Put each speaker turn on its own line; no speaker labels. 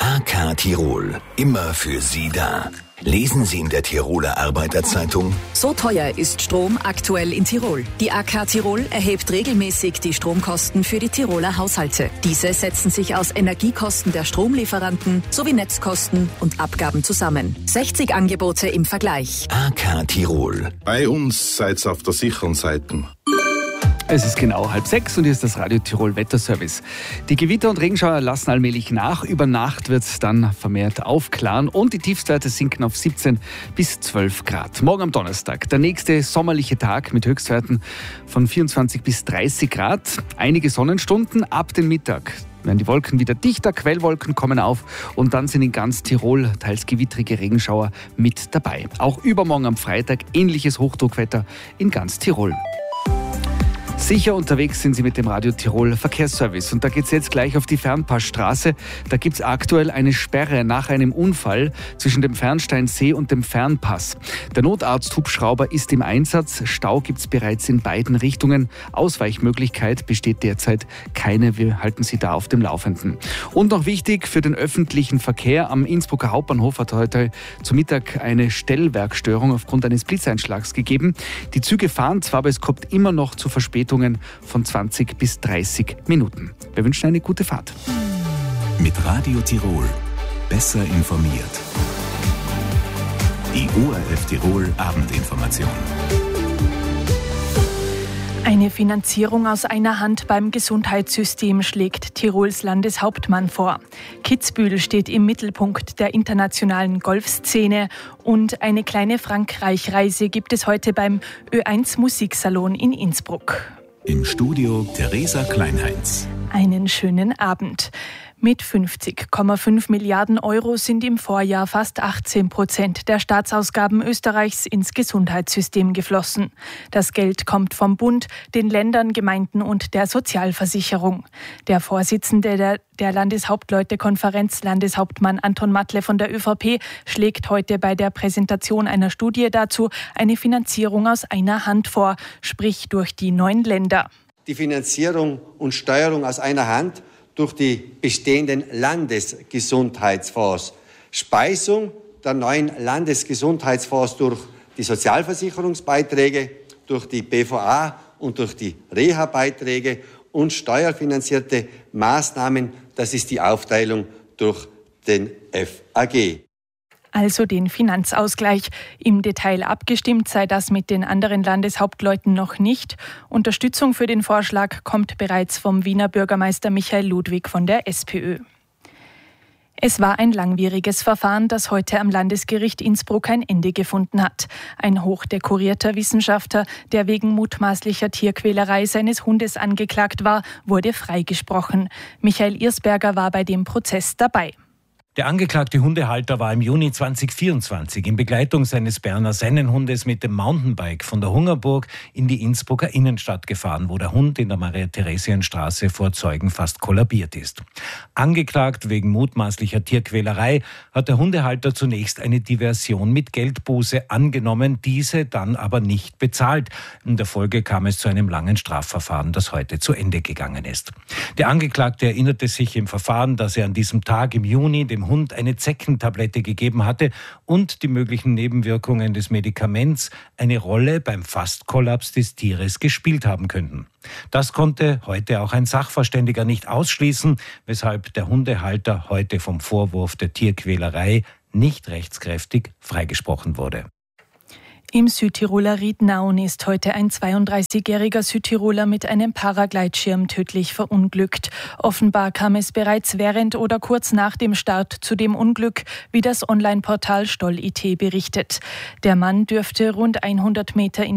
AK Tirol, immer für Sie da. Lesen Sie in der Tiroler Arbeiterzeitung:
So teuer ist Strom aktuell in Tirol. Die AK Tirol erhebt regelmäßig die Stromkosten für die Tiroler Haushalte. Diese setzen sich aus Energiekosten der Stromlieferanten sowie Netzkosten und Abgaben zusammen. 60 Angebote im Vergleich.
AK Tirol.
Bei uns seid's auf der sicheren Seite.
Es ist genau 5:30 und hier ist das Radio Tirol Wetterservice. Die Gewitter und Regenschauer lassen allmählich nach. Über Nacht wird es dann vermehrt aufklaren und die Tiefstwerte sinken auf 17 bis 12 Grad. Morgen am Donnerstag der nächste sommerliche Tag mit Höchstwerten von 24 bis 30 Grad. Einige Sonnenstunden ab dem Mittag werden die Wolken wieder dichter, Quellwolken kommen auf und dann sind in ganz Tirol teils gewittrige Regenschauer mit dabei. Auch übermorgen am Freitag ähnliches Hochdruckwetter in ganz Tirol. Sicher unterwegs sind Sie mit dem Radio Tirol Verkehrsservice. Und da geht es jetzt gleich auf die Fernpassstraße. Da gibt es aktuell eine Sperre nach einem Unfall zwischen dem Fernsteinsee und dem Fernpass. Der Notarzthubschrauber ist im Einsatz. Stau gibt es bereits in beiden Richtungen. Ausweichmöglichkeit besteht derzeit keine. Wir halten Sie da auf dem Laufenden. Und noch wichtig für den öffentlichen Verkehr. Am Innsbrucker Hauptbahnhof hat heute zu Mittag eine Stellwerkstörung aufgrund eines Blitzeinschlags gegeben. Die Züge fahren zwar, aber es kommt immer noch zu Verspätungen von 20 bis 30 Minuten. Wir wünschen eine gute Fahrt.
Mit Radio Tirol besser informiert. Die ORF Tirol Abendinformation.
Eine Finanzierung aus einer Hand beim Gesundheitssystem schlägt Tirols Landeshauptmann vor. Kitzbühel steht im Mittelpunkt der internationalen Golfszene und eine kleine Frankreich-Reise gibt es heute beim Ö1 Musiksalon in Innsbruck.
Im Studio Theresa Kleinheinz.
Einen schönen Abend. Mit 50,5 Milliarden Euro sind im Vorjahr fast 18% der Staatsausgaben Österreichs ins Gesundheitssystem geflossen. Das Geld kommt vom Bund, den Ländern, Gemeinden und der Sozialversicherung. Der Vorsitzende der Landeshauptleutekonferenz, Landeshauptmann Anton Matle von der ÖVP, schlägt heute bei der Präsentation einer Studie dazu eine Finanzierung aus einer Hand vor, sprich durch die 9 Länder.
Die Finanzierung und Steuerung aus einer Hand durch die bestehenden Landesgesundheitsfonds. Speisung der neuen Landesgesundheitsfonds durch die Sozialversicherungsbeiträge, durch die BVA und durch die Reha-Beiträge und steuerfinanzierte Maßnahmen, das ist die Aufteilung durch den FAG.
Also den Finanzausgleich. Im Detail abgestimmt sei das mit den anderen Landeshauptleuten noch nicht. Unterstützung für den Vorschlag kommt bereits vom Wiener Bürgermeister Michael Ludwig von der SPÖ. Es war ein langwieriges Verfahren, das heute am Landesgericht Innsbruck ein Ende gefunden hat. Ein hochdekorierter Wissenschaftler, der wegen mutmaßlicher Tierquälerei seines Hundes angeklagt war, wurde freigesprochen. Michael Irsberger war bei dem Prozess dabei.
Der angeklagte Hundehalter war im Juni 2024 in Begleitung seines Berner Sennenhundes mit dem Mountainbike von der Hungerburg in die Innsbrucker Innenstadt gefahren, wo der Hund in der Maria-Theresien-Straße vor Zeugen fast kollabiert ist. Angeklagt wegen mutmaßlicher Tierquälerei hat der Hundehalter zunächst eine Diversion mit Geldbuße angenommen, diese dann aber nicht bezahlt. In der Folge kam es zu einem langen Strafverfahren, das heute zu Ende gegangen ist. Der Angeklagte erinnerte sich im Verfahren, dass er an diesem Tag im Juni dem Hund eine Zeckentablette gegeben hatte und die möglichen Nebenwirkungen des Medikaments eine Rolle beim Fastkollaps des Tieres gespielt haben könnten. Das konnte heute auch ein Sachverständiger nicht ausschließen, weshalb der Hundehalter heute vom Vorwurf der Tierquälerei nicht rechtskräftig freigesprochen wurde.
Im Südtiroler Riednauen ist heute ein 32-jähriger Südtiroler mit einem Paragleitschirm tödlich verunglückt. Offenbar kam es bereits während oder kurz nach dem Start zu dem Unglück, wie das Online-Portal Stoll.it berichtet. Der Mann dürfte rund 100 Meter in